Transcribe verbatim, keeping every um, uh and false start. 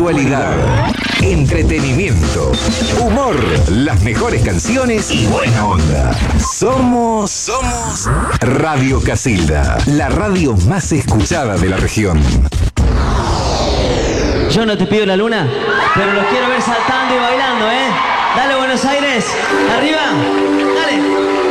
actualidad, entretenimiento, humor, las mejores canciones y buena onda. Somos, somos Radio Casilda, la radio más escuchada de la región. Yo no te pido la luna, pero los quiero ver saltando y bailando, ¿eh? Dale, Buenos Aires, arriba, dale.